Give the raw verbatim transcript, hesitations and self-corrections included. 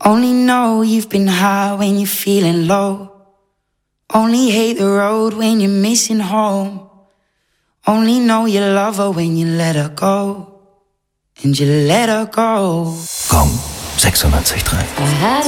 Only know you've been high when you're feeling low. Only hate the road when you're missing home. Only know you love her when you let her go. And you let her go. Komm, sechsundneunzig Komma drei.